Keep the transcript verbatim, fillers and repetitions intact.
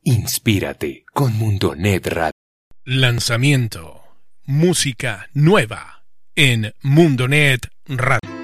Inspírate con Mundonet Radio. Lanzamiento. Música nueva en Mundonet Radio.